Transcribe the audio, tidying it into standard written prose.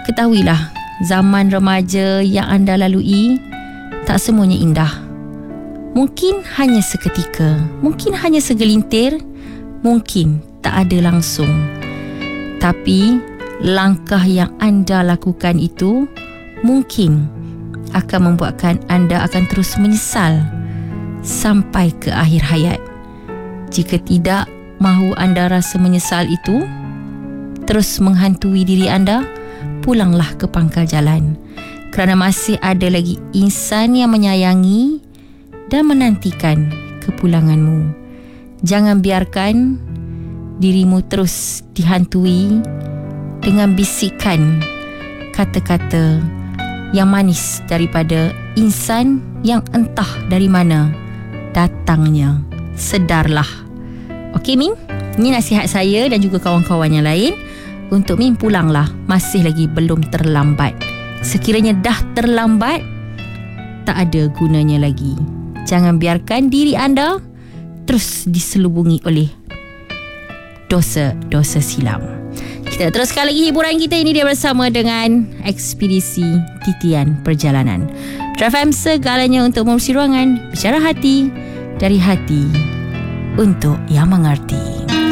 Ketahuilah, zaman remaja yang anda lalui tak semuanya indah. Mungkin hanya seketika, mungkin hanya segelintir, mungkin tak ada langsung. Tapi langkah yang anda lakukan itu mungkin akan membuatkan anda akan terus menyesal sampai ke akhir hayat. Jika tidak mahu anda rasa menyesal itu terus menghantui diri anda, pulanglah ke pangkal jalan, kerana masih ada lagi insan yang menyayangi dan menantikan kepulanganmu. Jangan biarkan dirimu terus dihantui dengan bisikan kata-kata yang manis daripada insan yang entah dari mana datangnya. Sedarlah. Okey Min, ini nasihat saya dan juga kawan-kawan yang lain. Untuk Min, pulanglah, masih lagi belum terlambat. Sekiranya dah terlambat, tak ada gunanya lagi. Jangan biarkan diri anda terus diselubungi oleh dosa-dosa silam. Kita teruskan lagi hiburan kita ini, dia bersama dengan Ekspedisi Titian Perjalanan. Drive FM, segalanya untuk mengurusi ruangan. Bicara hati, dari hati untuk yang mengerti.